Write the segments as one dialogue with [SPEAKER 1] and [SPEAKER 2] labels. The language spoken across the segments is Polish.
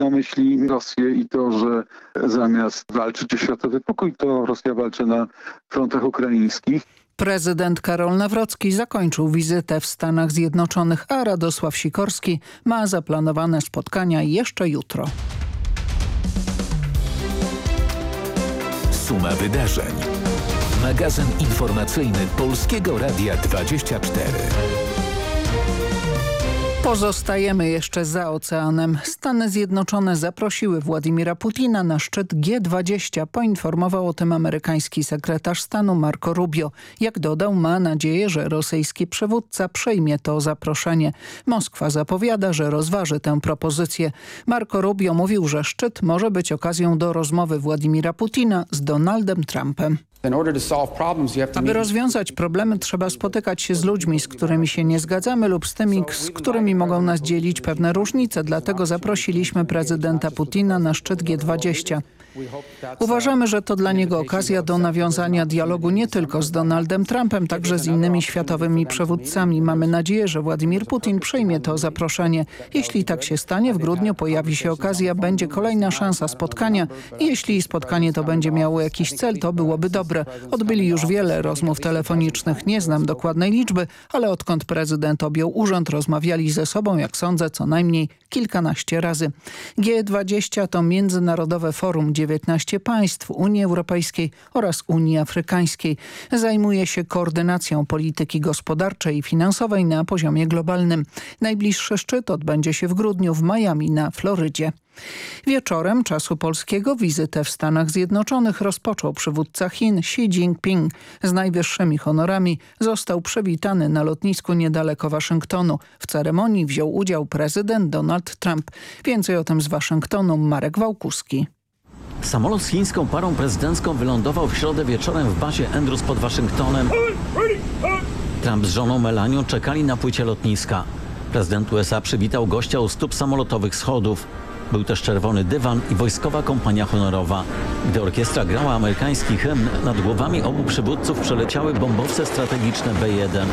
[SPEAKER 1] na myśli Rosję i to, że zamiast walczyć o światowy pokój, to Rosja walczy na frontach ukraińskich.
[SPEAKER 2] Prezydent Karol Nawrocki zakończył wizytę w Stanach Zjednoczonych, a Radosław Sikorski ma zaplanowane spotkania jeszcze jutro.
[SPEAKER 3] Suma wydarzeń. Magazyn informacyjny Polskiego Radia 24.
[SPEAKER 2] Pozostajemy jeszcze za oceanem. Stany Zjednoczone zaprosiły Władimira Putina na szczyt G20. Poinformował o tym amerykański sekretarz stanu Marco Rubio. Jak dodał, ma nadzieję, że rosyjski przywódca przyjmie to zaproszenie. Moskwa zapowiada, że rozważy tę propozycję. Marco Rubio mówił, że szczyt może być okazją do rozmowy Władimira Putina z Donaldem Trumpem. Aby rozwiązać problemy, trzeba spotykać się z ludźmi, z którymi się nie zgadzamy lub z tymi, z którymi mogą nas dzielić pewne różnice. Dlatego zaprosiliśmy prezydenta Putina na szczyt G20. Uważamy, że to dla niego okazja do nawiązania dialogu nie tylko z Donaldem Trumpem, także z innymi światowymi przywódcami. Mamy nadzieję, że Władimir Putin przyjmie to zaproszenie. Jeśli tak się stanie, w grudniu pojawi się okazja, będzie kolejna szansa spotkania i jeśli spotkanie to będzie miało jakiś cel, to byłoby dobre. Odbyli już wiele rozmów telefonicznych, nie znam dokładnej liczby, ale odkąd prezydent objął urząd, rozmawiali ze sobą, jak sądzę, co najmniej kilkanaście razy. G20 to międzynarodowe forum 19 państw Unii Europejskiej oraz Unii Afrykańskiej. Zajmuje się koordynacją polityki gospodarczej i finansowej na poziomie globalnym. Najbliższy szczyt odbędzie się w grudniu w Miami na Florydzie. Wieczorem czasu polskiego wizytę w Stanach Zjednoczonych rozpoczął przywódca Chin Xi Jinping. Z najwyższymi honorami został przywitany na lotnisku niedaleko Waszyngtonu. W ceremonii wziął udział prezydent Donald Trump. Więcej o tym z Waszyngtonu Marek Wałkuski.
[SPEAKER 4] Samolot z chińską parą prezydencką wylądował w środę wieczorem w bazie Andrews pod Waszyngtonem. Trump z żoną Melanią czekali na płycie lotniska. Prezydent USA przywitał gościa u stóp samolotowych schodów. Był też czerwony dywan i wojskowa kompania honorowa. Gdy orkiestra grała amerykański hymn, nad głowami obu przywódców przeleciały bombowce strategiczne B-1.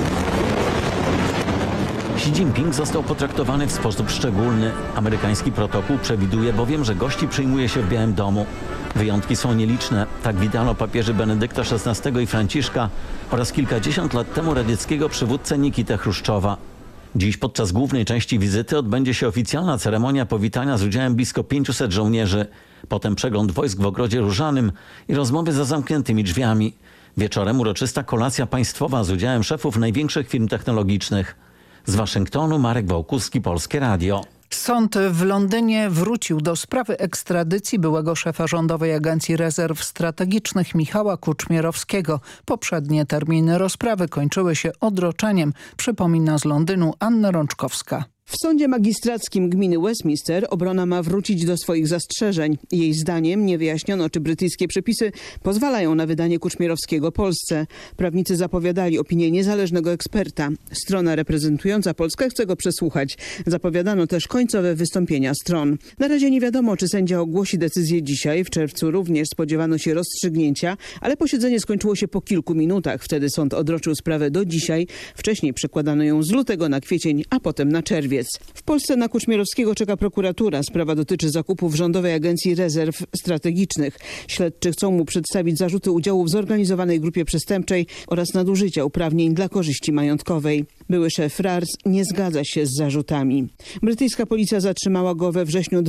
[SPEAKER 4] Xi Jinping został potraktowany w sposób szczególny. Amerykański protokół przewiduje bowiem, że gości przyjmuje się w Białym Domu. Wyjątki są nieliczne. Tak witano papieży Benedykta XVI i Franciszka oraz kilkadziesiąt lat temu radzieckiego przywódcę Nikitę Chruszczowa. Dziś podczas głównej części wizyty odbędzie się oficjalna ceremonia powitania z udziałem blisko 500 żołnierzy. Potem przegląd wojsk w Ogrodzie Różanym i rozmowy za zamkniętymi drzwiami. Wieczorem uroczysta kolacja państwowa z udziałem szefów największych firm technologicznych. Z Waszyngtonu Marek Wałkuski, Polskie Radio.
[SPEAKER 2] Sąd w Londynie wrócił do sprawy ekstradycji byłego szefa Rządowej Agencji Rezerw Strategicznych Michała Kuczmierowskiego. Poprzednie terminy rozprawy kończyły się odroczeniem, przypomina z Londynu Anna Rączkowska.
[SPEAKER 5] W sądzie magistrackim gminy Westminster obrona ma wrócić do swoich zastrzeżeń. Jej zdaniem nie wyjaśniono, czy brytyjskie przepisy pozwalają na wydanie Kuczmierowskiego Polsce. Prawnicy zapowiadali opinię niezależnego eksperta. Strona reprezentująca Polskę chce go przesłuchać. Zapowiadano też końcowe wystąpienia stron. Na razie nie wiadomo, czy sędzia ogłosi decyzję dzisiaj. W czerwcu również spodziewano się rozstrzygnięcia, ale posiedzenie skończyło się po kilku minutach. Wtedy sąd odroczył sprawę do dzisiaj. Wcześniej przekładano ją z lutego na kwiecień, a potem na czerwiec. W Polsce na Kuczmierowskiego czeka prokuratura. Sprawa dotyczy zakupów Rządowej Agencji Rezerw Strategicznych. Śledczy chcą mu przedstawić zarzuty udziału w zorganizowanej grupie przestępczej oraz nadużycia uprawnień dla korzyści majątkowej. Były szef RARS nie zgadza się z zarzutami. Brytyjska policja zatrzymała go we wrześniu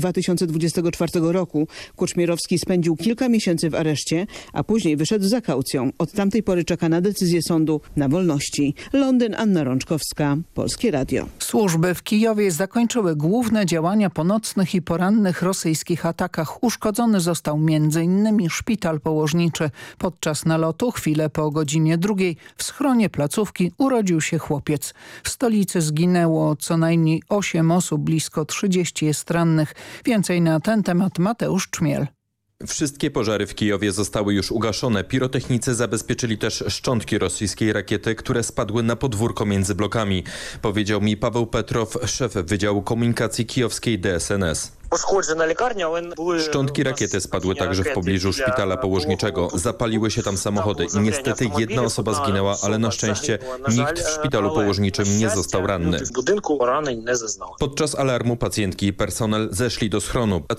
[SPEAKER 5] 2024 roku. Kuczmierowski spędził kilka miesięcy w areszcie, a później wyszedł za kaucją. Od tamtej pory czeka na decyzję sądu na wolności. Londyn, Anna Rączkowska, Polskie Radio.
[SPEAKER 2] Służby w Kijowie zakończyły główne działania po nocnych i porannych rosyjskich atakach. Uszkodzony został m.in. szpital położniczy. Podczas nalotu, chwilę po godzinie 2, w schronie placówki urodził się chłopiec. W stolicy zginęło co najmniej 8 osób, blisko 30 jest rannych. Więcej na ten temat Mateusz Czmiel.
[SPEAKER 6] Wszystkie pożary w Kijowie zostały już ugaszone. Pirotechnicy zabezpieczyli też szczątki rosyjskiej rakiety, które spadły na podwórko między blokami. Powiedział mi Paweł Petrow, szef Wydziału Komunikacji kijowskiej DSNS. Szczątki rakiety spadły także w pobliżu szpitala położniczego. Zapaliły się tam samochody. Niestety jedna osoba zginęła, ale na szczęście nikt w szpitalu położniczym nie został ranny. Podczas alarmu pacjentki i personel zeszli do schronu.